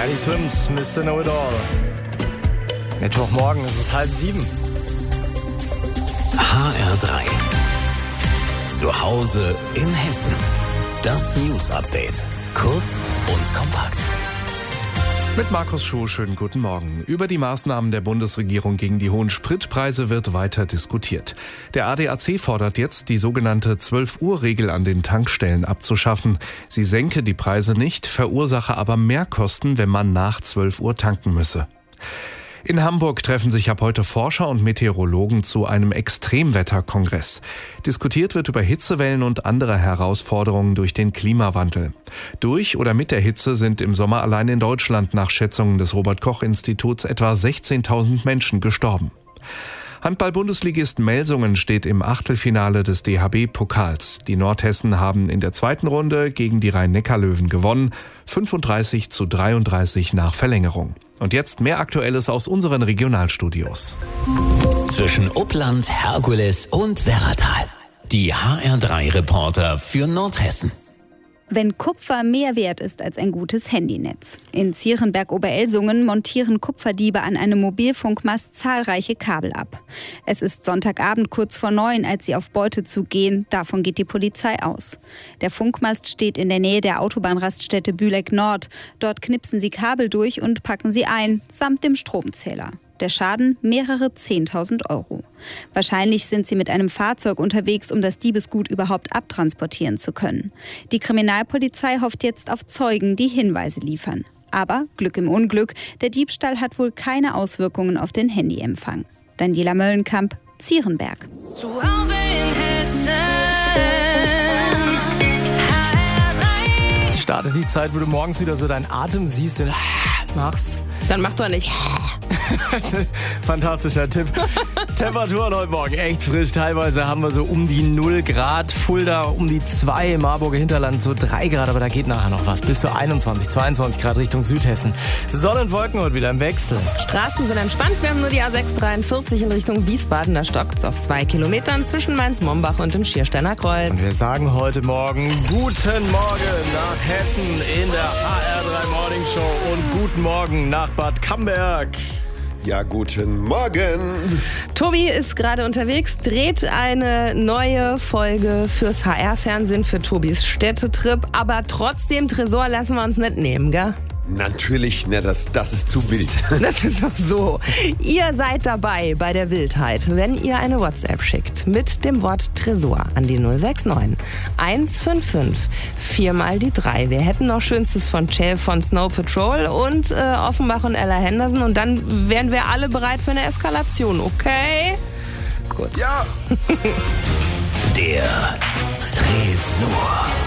Tiny Swims, Mr. Know It All. Mittwochmorgen, es ist 6:30. HR3. Zu Hause in Hessen. Das News Update. Kurz und kompakt. Mit Markus Schuh, schönen guten Morgen. Über die Maßnahmen der Bundesregierung gegen die hohen Spritpreise wird weiter diskutiert. Der ADAC fordert jetzt, die sogenannte 12-Uhr-Regel an den Tankstellen abzuschaffen. Sie senke die Preise nicht, verursache aber Mehrkosten, wenn man nach 12 Uhr tanken müsse. In Hamburg treffen sich ab heute Forscher und Meteorologen zu einem Extremwetterkongress. Diskutiert wird über Hitzewellen und andere Herausforderungen durch den Klimawandel. Durch oder mit der Hitze sind im Sommer allein in Deutschland nach Schätzungen des Robert-Koch-Instituts etwa 16.000 Menschen gestorben. Handball-Bundesligist Melsungen steht im Achtelfinale des DHB-Pokals. Die Nordhessen haben in der zweiten Runde gegen die Rhein-Neckar-Löwen gewonnen, 35:33 nach Verlängerung. Und jetzt mehr Aktuelles aus unseren Regionalstudios. Zwischen Uppland, Herkules und Werratal. Die HR3-Reporter für Nordhessen. Wenn Kupfer mehr wert ist als ein gutes Handynetz. In Zierenberg-Oberelsungen montieren Kupferdiebe an einem Mobilfunkmast zahlreiche Kabel ab. Es ist Sonntagabend kurz vor 9, als sie auf Beute zugehen. Davon geht die Polizei aus. Der Funkmast steht in der Nähe der Autobahnraststätte Bühleck Nord. Dort knipsen sie Kabel durch und packen sie ein, samt dem Stromzähler. Der Schaden mehrere 10.000 Euro. Wahrscheinlich sind sie mit einem Fahrzeug unterwegs, um das Diebesgut überhaupt abtransportieren zu können. Die Kriminalpolizei hofft jetzt auf Zeugen, die Hinweise liefern. Aber Glück im Unglück, der Diebstahl hat wohl keine Auswirkungen auf den Handyempfang. Daniela Möllenkamp, Zierenberg. Zu Hause in Hessen. Jetzt startet die Zeit, wo du morgens wieder so deinen Atem siehst und machst. Dann mach doch nicht. Fantastischer Tipp. Temperaturen heute Morgen echt frisch. Teilweise haben wir so um die 0 Grad. Fulda um die 2, im Marburger Hinterland so 3 Grad. Aber da geht nachher noch was. Bis zu 21, 22 Grad Richtung Südhessen. Sonne und Wolken heute wieder im Wechsel. Straßen sind entspannt. Wir haben nur die A643 in Richtung Wiesbaden. Da stockt's auf 2 Kilometern zwischen Mainz-Mombach und dem Schiersteiner Kreuz. Und wir sagen heute Morgen guten Morgen nach Hessen in der HR3 Morning Show. Und guten Morgen nach Bad Camberg. Ja, guten Morgen. Tobi ist gerade unterwegs, dreht eine neue Folge fürs HR-Fernsehen für Tobis Städtetrip. Aber trotzdem, Tresor lassen wir uns nicht nehmen, gell? Natürlich, ne, das ist zu wild. Das ist doch so. Ihr seid dabei bei der Wildheit, wenn ihr eine WhatsApp schickt mit dem Wort Tresor an die 069 155 4 mal die 3. Wir hätten noch Schönstes von Chell von Snow Patrol und Offenbach und Ella Henderson. Und dann wären wir alle bereit für eine Eskalation, okay? Gut. Ja. Der Tresor.